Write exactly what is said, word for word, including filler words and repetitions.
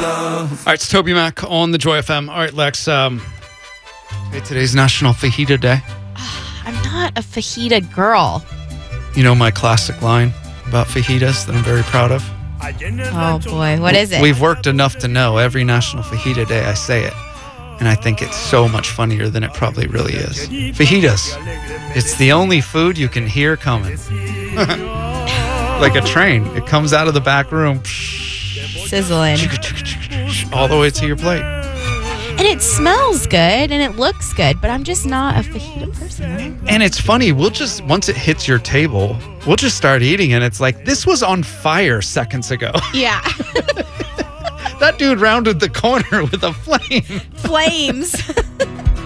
All right, it's Toby Mac on the Joy F M. All right, Lex. Um, hey, today's National Fajita Day. I'm not a fajita girl. You know my classic line about fajitas that I'm very proud of? Oh, boy. What is it? We've worked enough to know every National Fajita Day I say it. And I think it's so much funnier than it probably really is. Fajitas. It's the only food you can hear coming. Like a train. It comes out of the back room. Sizzling. All the way to your plate. And it smells good and it looks good, but I'm just not a fajita person. Right? And it's funny, we'll just, once it hits your table, we'll just start eating and it's like, this was on fire seconds ago. Yeah. That dude rounded the corner with a flame. Flames.